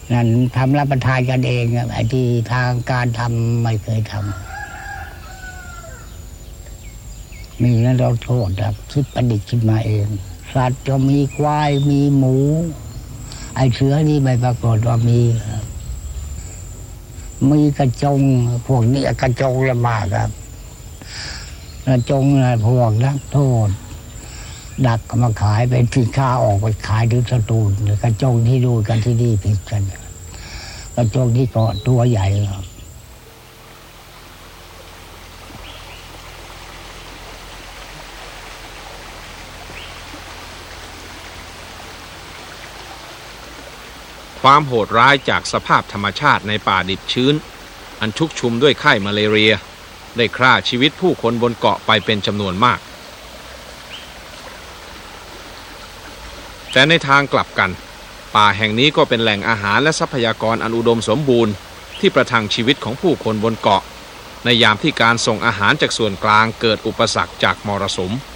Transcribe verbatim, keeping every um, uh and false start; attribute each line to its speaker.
Speaker 1: นั่นทำรับประทานกันเองไอ้ที่ทางการทำไม่เคยทำมีนั้นเราโทษครับคิดประดิษฐ์ขึ้นมาเองสัตว์ก็มีควายมีหมูไอ้เสือนี่ไม่ปรากฏว่ามีครับมีกระจงพวกนี้กระจงละมากครับกระจงนะพวกนักโทษดักมาขายเป็นที่ค้าออกไปขายถึงสตูลกระจงที่ดูกันที่นี่ผิดกันกระจงที่เกาะตัวใหญ่ครับ
Speaker 2: ความโหดร้ายจากสภาพธรรมชาติในป่าดิบชื้นอันชุกชุมด้วยไข้มาเลเรียได้ฆ่าชีวิตผู้คนบนเกาะไปเป็นจำนวนมากแต่ในทางกลับกันป่าแห่งนี้ก็เป็นแหล่งอาหารและทรัพยากรอันอุดมสมบูรณ์ที่ประทังชีวิตของผู้คนบนเกาะในยามที่การส่งอาหารจากส่วนกลางเกิดอุปสรรคจากมรสุม